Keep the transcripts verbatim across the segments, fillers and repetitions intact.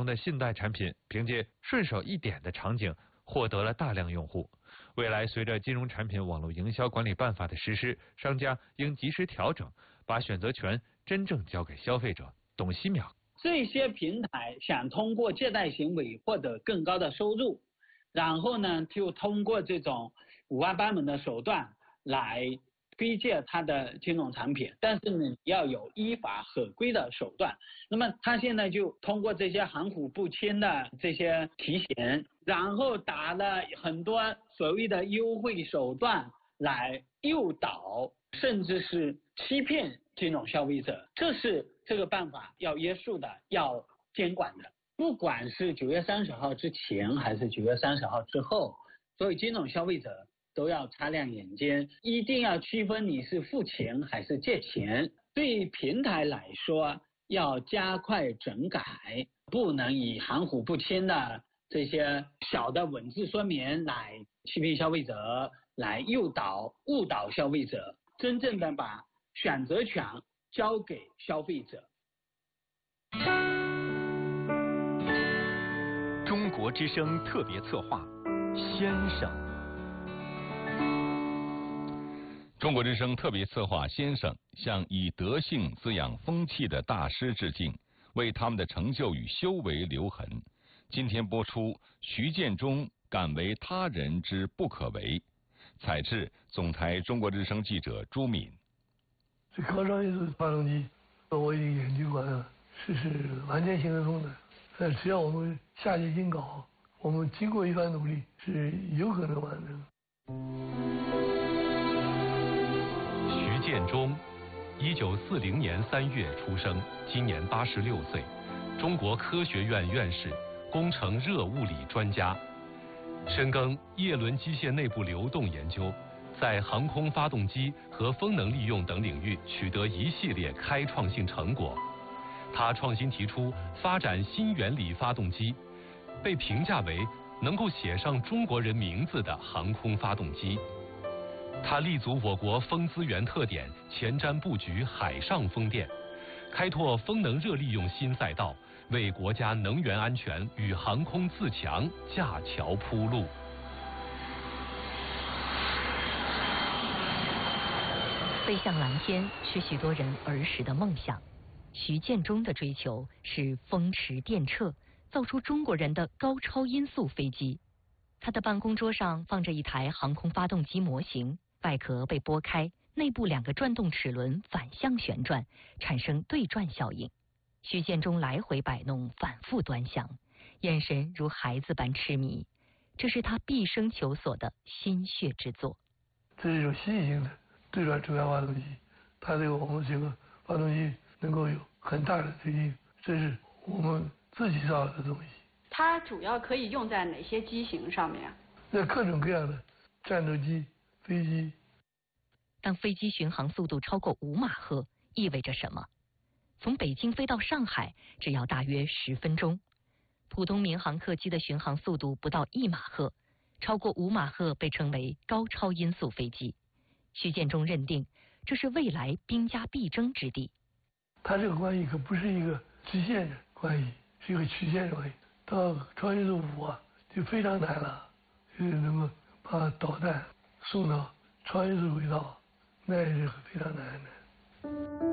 中的信贷产品凭借顺手一点的场景获得了大量用户。未来随着金融产品网络营销管理办法的实施，商家应及时调整，把选择权真正交给消费者。董希淼， 这些平台想通过借贷行为获得更高的收入，然后呢，就通过这种五花八门的手段来推荐它的金融产品，但是呢，要有依法合规的手段。那么他现在就通过这些含糊不清的这些提醒，然后打了很多所谓的优惠手段来诱导，甚至是欺骗金融消费者，这是这个办法要约束的，要监管的。不管是九月三十号之前还是九月三十号之后，所有金融消费者都要擦亮眼睛，一定要区分你是付钱还是借钱。对平台来说，要加快整改，不能以含糊不清的这些小的文字说明来欺骗消费者，来诱导误导消费者，真正的把选择权交给消费者。 中国之声特别策划，先生。 中国之声特别策划先生向以德性滋养风气的大师致敬，为他们的成就与修为留痕。今天播出徐建中敢为他人之不可为，采制总台中国之声记者朱敏。 这高超音速发动机我已经研究过了，是是完全行得通的。呃，只要我们下决心搞，我们经过一番努力是有可能完成。 徐建中，一九四零年三月出生，今年八十六岁，中国科学院院士，工程热物理专家，深耕叶轮机械内部流动研究，在航空发动机和风能利用等领域取得一系列开创性成果。他创新提出发展新原理发动机，被评价为能够写上中国人名字的航空发动机。他立足我国风资源特点，前瞻布局海上风电，开拓风能热利用新赛道，为国家能源安全与航空自强架桥铺路。 飞向蓝天是许多人儿时的梦想。徐建中的追求是风驰电掣，造出中国人的高超音速飞机。他的办公桌上放着一台航空发动机模型，外壳被拨开，内部两个转动齿轮反向旋转，产生对转效应。徐建中来回摆弄，反复端详，眼神如孩子般痴迷。这是他毕生求索的心血之作。 这是一种新型的对转中央发动机，它对我们整个发动机能够有很大的推进，这是我们自己造的东西。 它主要可以用在哪些机型上面？ 在各种各样的战斗机、飞机。 当飞机巡航速度超过五马赫，意味着什么？从北京飞到上海只要大约十分钟。普通民航客机的巡航速度不到一马赫，超过五马赫被称为高超音速飞机。徐建中认定，这是未来兵家必争之地。 它这个关系可不是一个直线的关系，是一个曲线的关系。到超音速五啊，就非常难了，就是能够把导弹送到超音速轨道，那也是非常难的。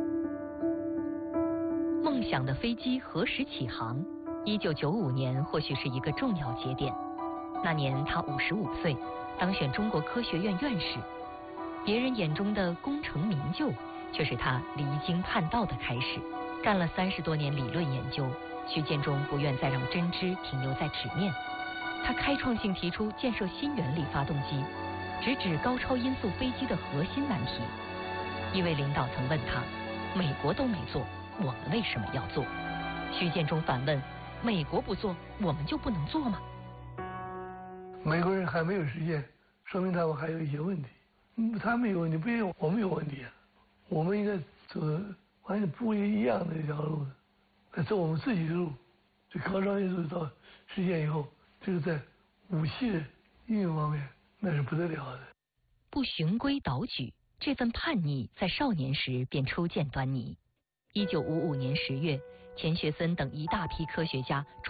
梦想的飞机何时起航？一九九五年或许是一个重要节点。那年他五十五岁，当选中国科学院院士。别人眼中的功成名就，却是他离经叛道的开始。干了三十多年理论研究，徐建中不愿再让真知停留在纸面。他开创性提出建设新原理发动机，直指高超音速飞机的核心难题。一位领导曾问他：美国都没做，我们为什么要做？徐建中反问：美国不做，我们就不能做吗？ 美国人还没有实现，说明他们还有一些问题。嗯，他们有问题，不一定我们有问题啊。我们应该走完全不一样的一条路，来走我们自己的路。这高超音速到实现以后，这个在武器的应用方面那是不得了的。 不循规蹈矩，这份叛逆在少年时便初见端倪。一九五五年十月，钱学森等一大批科学家